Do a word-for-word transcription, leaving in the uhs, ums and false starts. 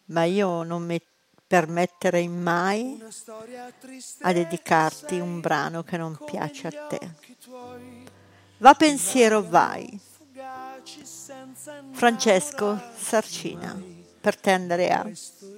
ma io non mi permetterei mai a dedicarti un brano che non piace a te. Va pensiero vai. Francesco Sarcina, per te Andrea.